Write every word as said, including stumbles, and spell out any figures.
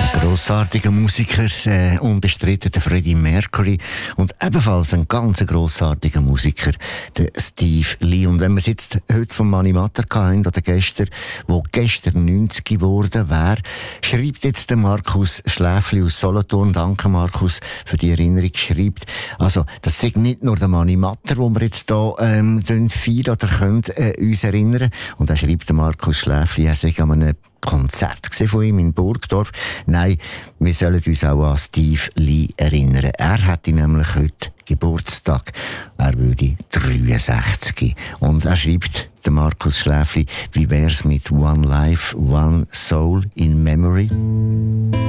Grossartiger Musiker, äh, unbestritten der Freddie Mercury und ebenfalls ein ganz grossartiger Musiker, der Steve Lee. Und wenn wir es jetzt heute vom Mani Matter hatten, oder gestern, wo gestern neunzig geworden wäre, schreibt jetzt der Markus Schläfli aus Solothurn, danke Markus für die Erinnerung, schreibt, also das ist nicht nur der Mani Matter, wo wir jetzt hier ähm, feiern oder können äh, uns erinnern. Und da schreibt der Markus Schläfli, er sei an einem Konzert von ihm in Burgdorf. Nein, wir sollen uns auch an Steve Lee erinnern. Er hätte nämlich heute Geburtstag. Er würde dreiundsechzig. Und er schreibt, der Markus Schläfli, wie wär's mit One Life, One Soul in Memory?